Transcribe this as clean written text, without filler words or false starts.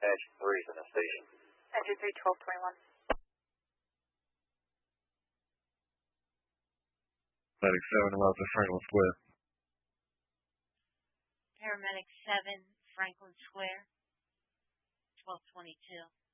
Engine 3 is in the station. Engine 3, 1221. Medic 7, about to Franklin Square. Paramedic 7, Franklin Square, 1222.